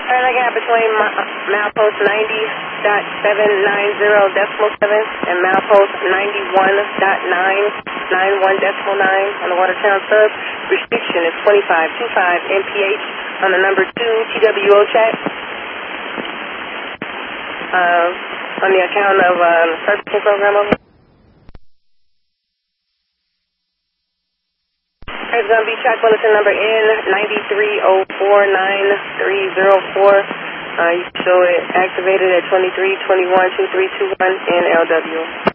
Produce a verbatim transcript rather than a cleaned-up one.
Alright, I got between milepost ninety point seven nine zero decimal seven and milepost ninety-one point nine nine one decimal nine on the Watertown sub. Restriction is twenty-five twenty-five M P H on the number two T W O chat. Uh, on the account of um, servicing program over. It's going to be track bulletin number N nine three zero four nine three zero four. Uh, you show it activated at twenty-three twenty-one two three two one in L W.